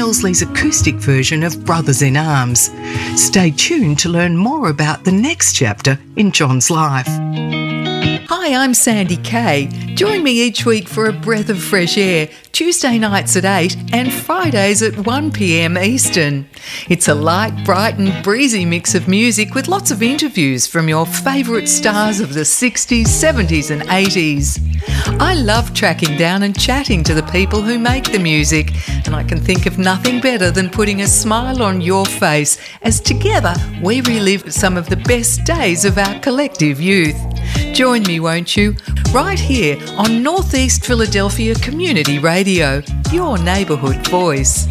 Ilsley's acoustic version of Brothers in Arms. Stay tuned to learn more about the next chapter in John's life. Hi, I'm Sandy Kay. Join me each week for a breath of fresh air, Tuesday nights at 8 and Fridays at 1 p.m. Eastern. It's a light, bright and breezy mix of music with lots of interviews from your favourite stars of the 60s, 70s and 80s. I love tracking down and chatting to the people who make the music, and I can think of nothing better than putting a smile on your face as together we relive some of the best days of our collective youth. Join me, won't you? Right here on Northeast Philadelphia Community Radio, your neighbourhood voice.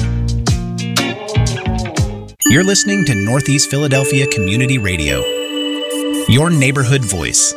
You're listening to Northeast Philadelphia Community Radio, your neighborhood voice.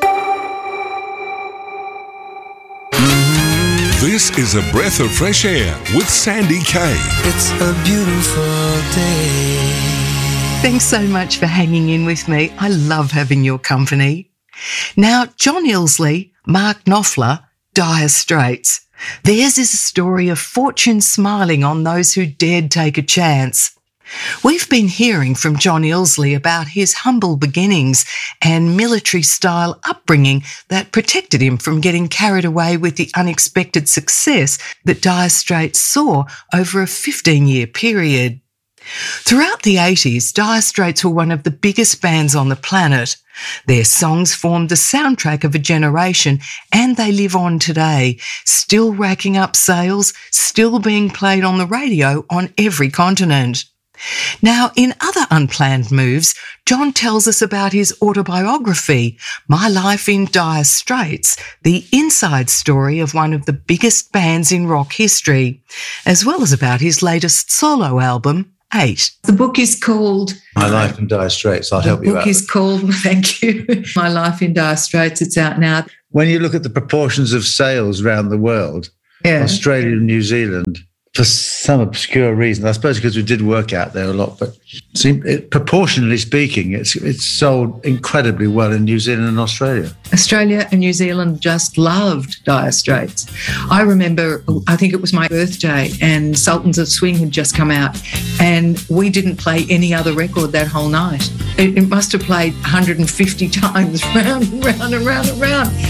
This is a breath of fresh air with Sandy Kay. It's a beautiful day. Thanks so much for hanging in with me. I love having your company. Now, John Ilsley, Mark Knopfler, Dire Straits. Theirs is a story of fortune smiling on those who dared take a chance. We've been hearing from John Ilsley about his humble beginnings and military-style upbringing that protected him from getting carried away with the unexpected success that Dire Straits saw over a 15-year period. Throughout the 80s, Dire Straits were one of the biggest bands on the planet. Their songs formed the soundtrack of a generation, and they live on today, still racking up sales, still being played on the radio on every continent. Now, in other unplanned moves, John tells us about his autobiography, My Life in Dire Straits, the inside story of one of the biggest bands in rock history, as well as about his latest solo album, 8. The book is called My Life in Dire Straits. I'll help you out. The book is called, thank you, My Life in Dire Straits. It's out now. When you look at the proportions of sales around the world, Australia and New Zealand, for some obscure reason, I suppose because we did work out there a lot, but proportionally speaking, it's sold incredibly well in New Zealand and Australia. Australia and New Zealand just loved Dire Straits. I remember, I think it was my birthday, and Sultans of Swing had just come out, and we didn't play any other record that whole night. It must have played 150 times, round and round and round and round.